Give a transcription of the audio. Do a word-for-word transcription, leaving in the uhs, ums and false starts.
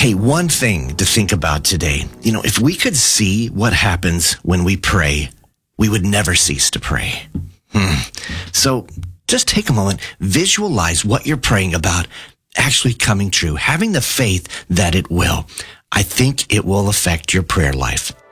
Hey, one thing to think about today. You know, if we could see what happens when we pray, we would never cease to pray. Hmm. So just take a moment, visualize what you're praying about actually coming true, having the faith that it will. I think it will affect your prayer life.